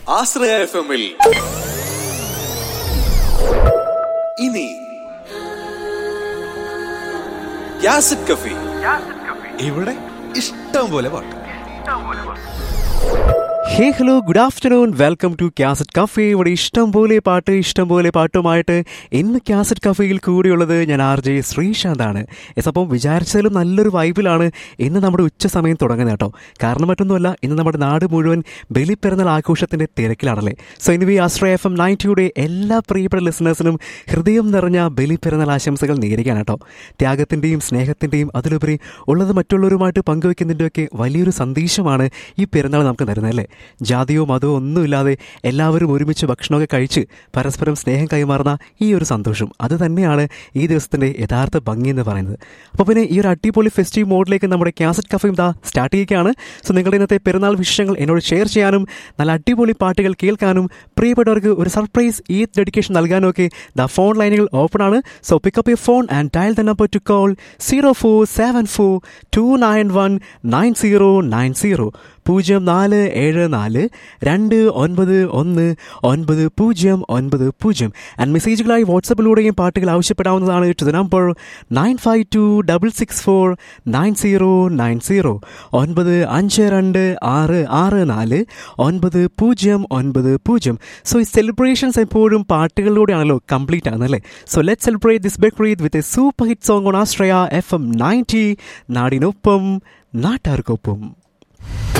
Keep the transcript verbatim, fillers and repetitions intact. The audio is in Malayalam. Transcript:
ആശ്രയ എഫ് എമ്മിൽ ഇനി യാസിഡ് കഫി. ഇവിടെ ഇഷ്ടം പോലെ പാട്ട്. ഹേ hello good afternoon, welcome to cassette cafe. ഇവിടെ ഇഷ്ടം പോലെ പാട്ട് ഇഷ്ടം പോലെ പാട്ടുമായിട്ട് ഇന്ന് കാസറ്റ് കഫേയിൽ കൂടിയുള്ളത് ഞാൻ ആർ ജെ ശ്രീശാന്താണ്. എസ് അപ്പം വിചാരിച്ചാലും നല്ലൊരു വൈബിലാണ് ഇന്ന് നമ്മുടെ ഉച്ച സമയം തുടങ്ങുന്നത് കേട്ടോ. കാരണം മറ്റൊന്നുമല്ല, ഇന്ന് നമ്മുടെ നാട് മുഴുവൻ ബലിപ്പെരുന്നാൾ ആഘോഷത്തിൻ്റെ തിരക്കിലാണല്ലേ. സോ ഇനി ആശ്രയ എഫ് എം നയൻറ്റിയുടെ എല്ലാ പ്രിയപ്പെട്ട ലിസണേഴ്സിനും ഹൃദയം നിറഞ്ഞ ബലിപ്പെരുന്നാൾ ആശംസകൾ നേരിടുകയാണ് കേട്ടോ. ത്യാഗത്തിൻ്റെയും സ്നേഹത്തിൻ്റെയും അതിലുപരി ഉള്ളത് മറ്റുള്ളവരുമായിട്ട് പങ്കുവെക്കുന്നതിൻ്റെയൊക്കെ വലിയൊരു സന്ദേശമാണ് ഈ പെരുന്നാൾ നമുക്ക് തരുന്നത് അല്ലേ. ജാതിയോ മതമോ ഒന്നുമില്ലാതെ എല്ലാവരും ഒരുമിച്ച് ഭക്ഷണമൊക്കെ കഴിച്ച് പരസ്പരം സ്നേഹം കൈമാറുന്ന ഈ ഒരു സന്തോഷം, അത് തന്നെയാണ് ഈ ദിവസത്തിൻ്റെ യഥാർത്ഥ ഭംഗി എന്ന് പറയുന്നത്. അപ്പോൾ പിന്നെ ഈ ഒരു അടിപൊളി ഫെസ്റ്റീവ് മോഡിലേക്ക് നമ്മുടെ കാസറ്റ് കഫയും ദാ സ്റ്റാർട്ട് ചെയ്യുകയാണ്. സോ നിങ്ങളുടെ ഇന്നത്തെ പെരുന്നാൾ വിശേഷങ്ങൾ എന്നോട് ഷെയർ ചെയ്യാനും നല്ല അടിപൊളി പാട്ടുകൾ കേൾക്കാനും പ്രിയപ്പെട്ടവർക്ക് ഒരു സർപ്രൈസ് ഈദ് ഡെഡിക്കേഷൻ നൽകാനും ഒക്കെ ദ ഫോൺ ലൈനുകൾ ഓപ്പൺ ആണ്. So pickup your phone and dial the number two call zero four seven four to nine one nine zero nine zero പൂജ്യം നാല് ഏഴ് നാല് രണ്ട് ഒൻപത് ഒന്ന് ഒൻപത് പൂജ്യം ഒൻപത് പൂജ്യം. ആൻഡ് മെസ്സേജുകളായി വാട്സപ്പിലൂടെയും പാട്ടുകൾ ആവശ്യപ്പെടാവുന്നതാണ് to the number nine five to double six four nine zero nine zero ഒൻപത് അഞ്ച് രണ്ട് ആറ് ആറ് നാല് ഒൻപത് പൂജ്യം ഒൻപത് പൂജ്യം. സോ ഈ സെലിബ്രേഷൻസ് എപ്പോഴും പാട്ടുകളിലൂടെയാണല്ലോ complete ആകുന്നല്ലേ. So let celebrate this Bakrid with a super hit song on Ashraya F M ninety. നാടിനൊപ്പം നാട്ടാർക്കൊപ്പം.